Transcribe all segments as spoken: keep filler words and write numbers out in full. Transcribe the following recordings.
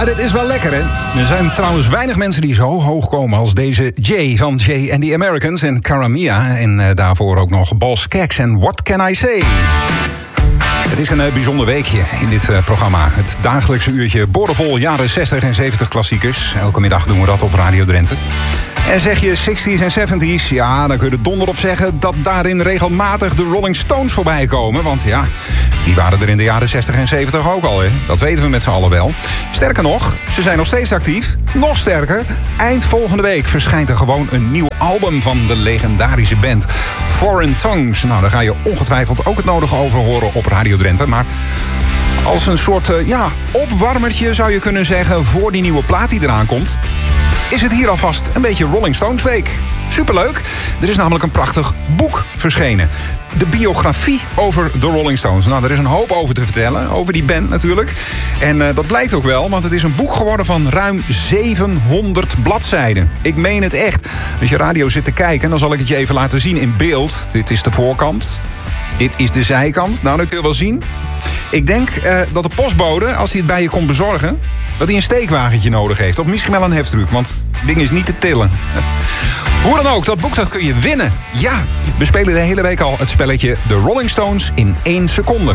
Ja, dit is wel lekker, hè? Er zijn trouwens weinig mensen die zo hoog komen als deze Jay van Jay and the Americans en Cara Mia. En uh, daarvoor ook nog Boss Keks en What Can I Say? Het is een uh, bijzonder weekje in dit uh, programma. Het dagelijkse uurtje boordevol jaren zestig en zeventig klassiekers. Elke middag doen we dat op Radio Drenthe. En zeg je zestig's en zeventig's, ja, dan kun je er donder op zeggen dat daarin regelmatig de Rolling Stones voorbij komen. Want ja, die waren er in de jaren zestig en zeventig ook al, hè. Dat weten we met z'n allen wel. Sterker nog, ze zijn nog steeds actief. Nog sterker, eind volgende week verschijnt er gewoon een nieuw album van de legendarische band Foreign Tongues. Nou, daar ga je ongetwijfeld ook het nodige over horen op Radio Drenthe. Maar als een soort uh, ja, opwarmertje zou je kunnen zeggen voor die nieuwe plaat die eraan komt, is het hier alvast een beetje Rolling Stones Week. Superleuk. Er is namelijk een prachtig boek verschenen. De biografie over de Rolling Stones. Nou, er is een hoop over te vertellen. Over die band natuurlijk. En uh, dat blijkt ook wel, want het is een boek geworden van ruim zevenhonderd bladzijden. Ik meen het echt. Als je radio zit te kijken, dan zal ik het je even laten zien in beeld. Dit is de voorkant. Dit is de zijkant. Nou, dat kun je wel zien. Ik denk uh, dat de postbode, als hij het bij je komt bezorgen, dat hij een steekwagentje nodig heeft. Of misschien wel een heftruck, want het ding is niet te tillen. Hoe dan ook, dat boek dat kun je winnen. Ja, we spelen de hele week al het spelletje The Rolling Stones in één seconde.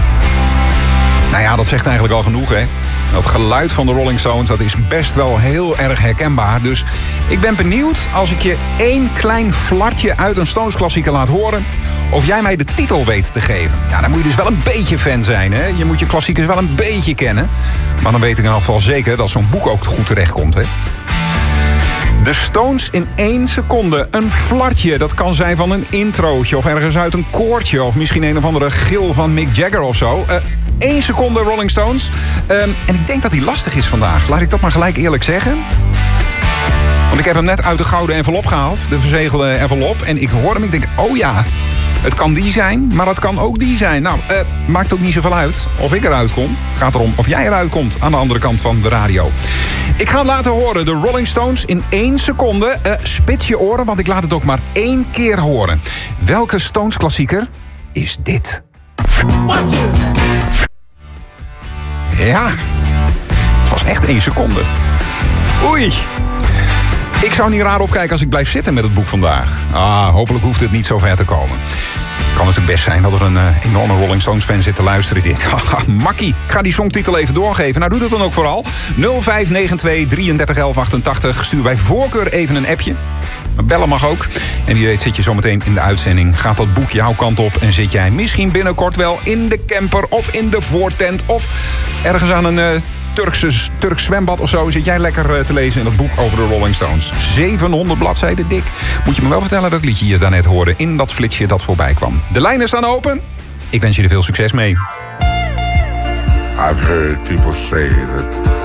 Nou ja, dat zegt eigenlijk al genoeg, hè. Dat geluid van de Rolling Stones, dat is best wel heel erg herkenbaar. Dus ik ben benieuwd als ik je één klein flartje uit een Stones-klassieker laat horen, of jij mij de titel weet te geven. Ja, dan moet je dus wel een beetje fan zijn, hè. Je moet je klassiekers wel een beetje kennen. Maar dan weet ik in ieder geval zeker dat zo'n boek ook goed terechtkomt, hè. De Stones in één seconde. Een flartje, dat kan zijn van een introotje of ergens uit een koortje, of misschien een of andere gil van Mick Jagger of zo. Uh, één seconde Rolling Stones. Um, en ik denk dat die lastig is vandaag. Laat ik dat maar gelijk eerlijk zeggen. Want ik heb hem net uit de gouden envelop gehaald. De verzegelde envelop. En ik hoor hem, ik denk, oh ja, het kan die zijn, maar het kan ook die zijn. Nou, uh, maakt ook niet zoveel uit of ik eruit kom. Het gaat erom of jij eruit komt aan de andere kant van de radio. Ik ga hem laten horen, de Rolling Stones in één seconde. Uh, spits je oren, want ik laat het ook maar één keer horen. Welke Stones-klassieker is dit? Ja, het was echt één seconde. Oei. Ik zou niet raar opkijken als ik blijf zitten met het boek vandaag. Ah, hopelijk hoeft het niet zo ver te komen. Kan natuurlijk best zijn dat er een uh, enorme Rolling Stones fan zit te luisteren. Die denkt, haha, makkie, ik ga die songtitel even doorgeven. Nou, doe dat dan ook vooral. nul vijf negen twee drieëndertig elf achtentachtig. Stuur bij voorkeur even een appje. Maar bellen mag ook. En wie weet zit je zometeen in de uitzending. Gaat dat boek jouw kant op en zit jij misschien binnenkort wel in de camper of in de voortent of ergens aan een Uh, Turkse, Turks zwembad of zo. Zit jij lekker te lezen in dat boek over de Rolling Stones. zevenhonderd bladzijden dik. Moet je me wel vertellen welk liedje je daarnet hoorde in dat flitsje dat voorbij kwam. De lijnen staan open. Ik wens je er veel succes mee. I've heard people say that